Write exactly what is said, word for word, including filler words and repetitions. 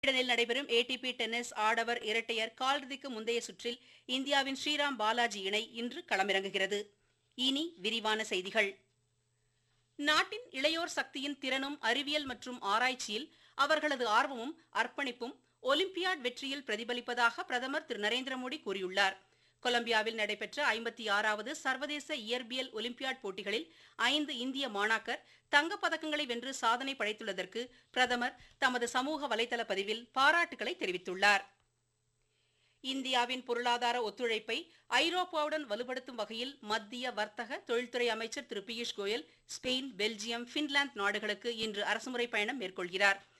ஸ்வீடனில் நடைபெறும் ATP tennis ஆடவர் இரட்டையர் காலிறுதிக்கு முந்தைய சுற்றில் இந்தியாவின் ஸ்ரீராம் பாலாஜி இணை இன்று களமிறங்குகிறது. இனி விரிவான செய்திகள். நாட்டின் இளையோர் சக்தியின் திறனும் அறிவியல் மற்றும் ஆராய்ச்சியில் அவர்களது ஆர்வமும் அர்ப்பணிப்பும் ஒலிம்பியாட் வெற்றியில் பிரதிபலிப்பதாக பிரதமர் திரு நரேந்திர மோடி கூறியுள்ளார். கொலம்பியாவில் நடைபெற்ற ஐம்பத்தி ஆறாவது சர்வதேச இயற்பியல் ஒலிம்பியாட் போட்டிகளில் ஐந்து இந்திய மாணாக்கர் தங்கப் பதக்கங்களை வென்று சாதனை படைத்துள்ளதற்கு பிரதமர் தமது சமூக வலைதள பதிவில் பாராட்டுகளை தெரிவித்துள்ளார். இந்தியாவின் பொருளாதார ஒத்துழைப்பை ஐரோப்பாவுடன் வலுப்படுத்தும் வகையில் மத்திய வர்த்தக தொழில்துறை அமைச்சர் திரு Piyush Goyal Spain, Belgium, Finland நாடுகளுக்கு இன்று அரசுமுறை பயணம் மேற்கொள்கிறார்.